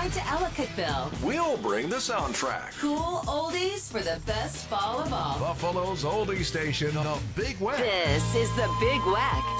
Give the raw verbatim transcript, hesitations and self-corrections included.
ride to Ellicottville. We'll bring the soundtrack. Cool oldies for the best fall of all. Buffalo's oldie station, the Big Wack. This is the Big Wack